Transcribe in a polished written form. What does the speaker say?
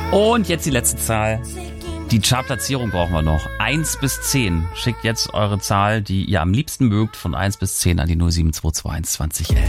Und jetzt die letzte Zahl. Die Chartplatzierung brauchen wir noch. 1 bis 10. Schickt jetzt eure Zahl, die ihr am liebsten mögt, von 1 bis 10 an die 07221 2011.